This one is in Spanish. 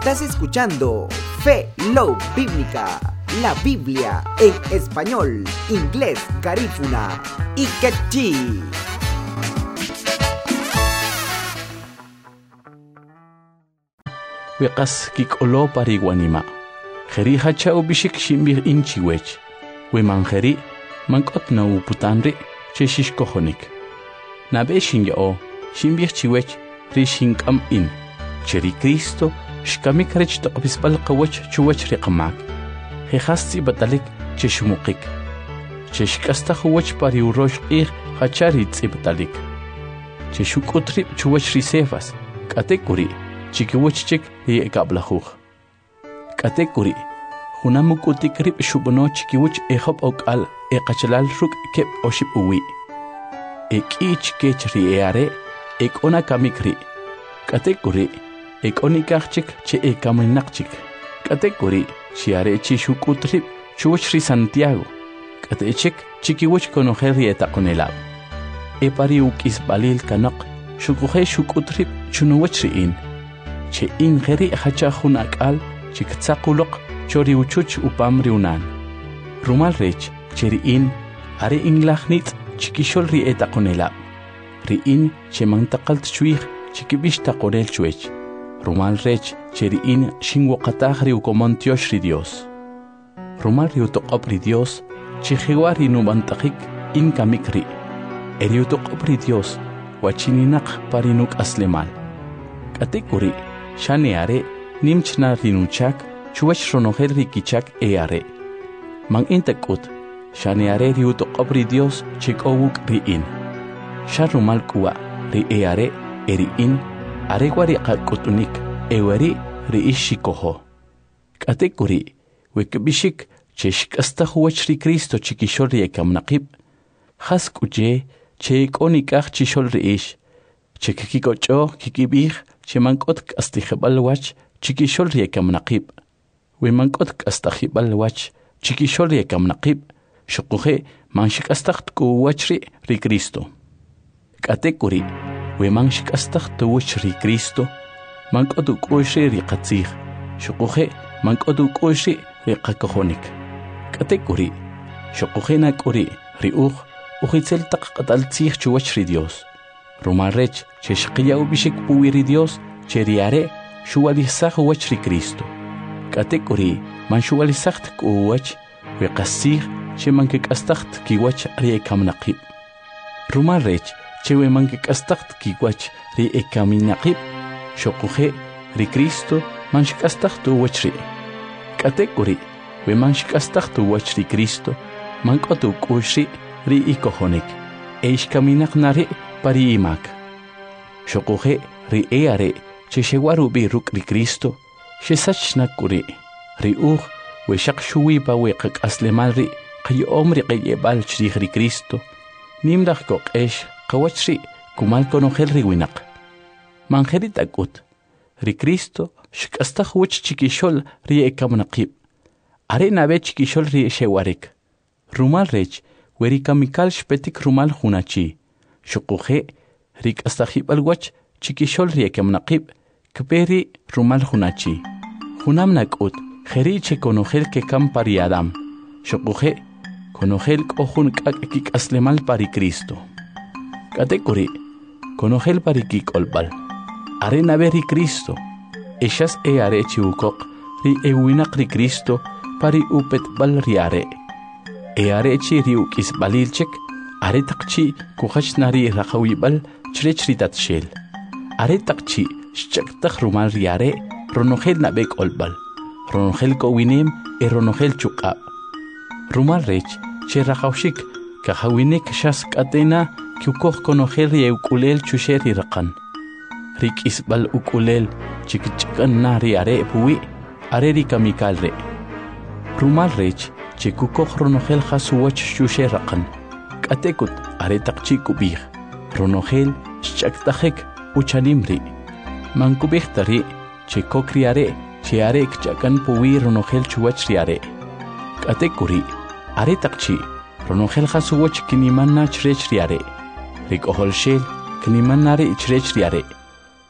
Estás escuchando Fe Love Bíblica, la Biblia en español, inglés, garífuna y quechí. Weqas kik'olo pariwanima. Jeri hacha ubishik shimbir inchiwech. Wemanjeri mankot na uputanri cheshishkohonik. Nabe shinyao shimbir chiwech rishinkam in. Cheri Cristo shkamik rech toqbispal qawach chuwach riqamak. Jehasti batalik cheshmukik. Cheshkasta huwach pariurosh ir hachari tzibtalik. Cheshukutri chuwach risefas. Katekuri chikiwachchik y kablajuj. Katekuri hunamukutik rib shubono chikiwach ehop okal ekachalal ruk kep oship uwi. Ekich kechri eare ekona kamikri. Katekuri ekonikachik che ekaminakchik. Katekuri chiare chishukutri chuwachri Santiago. Katechik chikiwach konojeri etakonelab. Epari ukis balil kanok shukuhe shukutri chunuwachri in. Che ingeri hacha hunakal chiktsakulok chori uchuch upamri unan. Rumal rech cheri in are inglachnit chikishol ri etakonelab. Ri in che mantakal tchuich chikibish takorel chuech. Rumal rech cheri in shingwakatah ri ukomontiosh ri Dios. Rumal ri utokop ri Dios chihiwa ri nubantakik in kamikri. Eri utokop ri Dios wachininak parinuk aslemal. Katekuri shaneare nimchna rinuchak chuwach ronoher rikichak eare. Mang intakut shaneare riuto qabri Dios chikowuk riin. Sharumal kuwa ri eare eriin aregwari qakutunik ewari riishikoho. Katekuri wekbishik cheshkasta huwach ri Cristo chikishol riyekamnaqib. Haskuje cheikonikach chishol riish. Chekikikocho kikibih Chemankot kastijabal wach chikishol riekam naqib. Wemankot kastajibal wach chikishol riekam naqib. Shukuhe manshikastajt kuwachri ri Cristo. Katekuri wemanshikastajt wachri Cristo. Mankot ukushri ri qatzig. Shukuhe mankot ukushri ri qakohonik. Katekuri shukuhe nakuri ri ujitzel taqataltzig chuwachri Dios. Rumarech cheshqiya ubishik puwiri Dios cheriare shuwalisaj wachri Cristo. Katekuri man shuwalisacht kuwach weqasig chemankekastacht kiwach riekamnaqib. Rumarech chewe mankekastacht kiwach riekamnaqib shokuhe ri Cristo man shikastacht wachri. Katekuri we man shikastacht wachri Cristo man qotu kushri ri ikohonik. Eishkaminaq nari pariimak. Shokuhe ri eare cheshewaru bi ruk ri Cristo shesachnakuri ri we shakshuwi we aslemal ri qayom ri qayebal chrih ri Cristo nimrach koqesh qawachri kumal konojel ri winaq. Manjerit akut ri Cristo shkastaj wach chikishol ri ekamnaqib. Are nabe chikishol ri shewarik. Rumal rech weri kamikal shpetik rumal hunachi. Shukuhe rik astajibal wach chikishol riekam naqib kperi rumal hunachi. Hunam nakut jeri che konojel ke kam pari Adam. Shukuhe konojel kohun kik aslemal pari Cristo. Katekuri konojel pari kik olbal. Are naberi Cristo. Eshas are chiukok ri ewinak ri Cristo pari upet bal riare. Are chi riukis balilchek are takchi kukhach nari raqawibal chrechri tatshel. Are takchi shchaktakh rumal riare ronogel nabek olbal. Ronogel kowinem ronogel chukab. Rumal rech che raqawshik kahawinek shas katena kyukoh konogel ri ukulel chusheri raqan. Rik isbal ukulel chikchakan nari are puwi are ri kamikal re. Rumal rech che kukoh ronogel khasuwach chusher raqan. Katekut are takchi kubih. Ronogel shchaktajek uchanimri. Mankubih tari che kokriare che are kchakan puwi ronogel chuwachriare. Katekuri are takchi ronogel khasuwach kinimanna chrechriare. Rikohol shel kinimanare chrechriare.